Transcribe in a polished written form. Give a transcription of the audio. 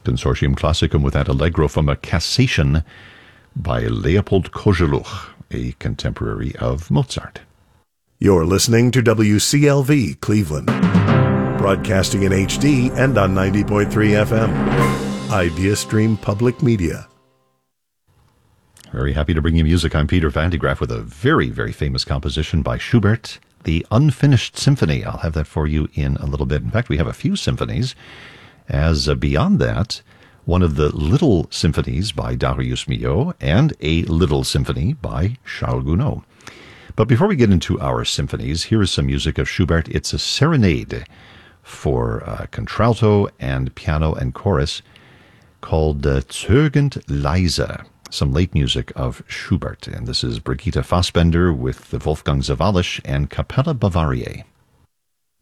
Consortium Classicum with that Allegro from a Cassation by Leopold Kozeluch, a contemporary of Mozart. You're listening to WCLV Cleveland, broadcasting in HD and on 90.3 FM. IdeaStream Public Media. Very happy to bring you music. I'm Peter Van de Graaff with a very, very famous composition by Schubert, the Unfinished Symphony. I'll have that for you in a little bit. In fact, we have a few symphonies. As beyond that, one of the Little Symphonies by Darius Milhaud and a Little Symphony by Charles Gounod. But before we get into our symphonies, here is some music of Schubert. It's a serenade for contralto and piano and chorus called Zögernd leise, some late music of Schubert. And this is Brigitte Fassbender with Wolfgang Sawallisch and Capella Bavariae.